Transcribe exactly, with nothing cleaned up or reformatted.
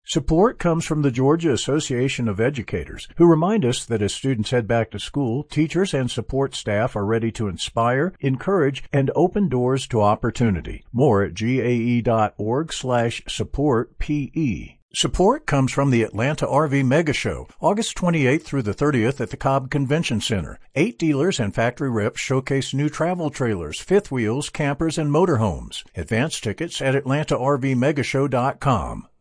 Support comes from the Georgia Association of Educators, who remind us that as students head back to school, teachers and support staff are ready to inspire, encourage, and open doors to opportunity. More at gae.org slash support PE. Support comes from the Atlanta R V Mega Show, August twenty-eighth through the thirtieth at the Cobb Convention Center. Eight dealers and factory reps showcase new travel trailers, fifth wheels, campers, and motorhomes. Advance tickets at atlanta r v mega show dot com.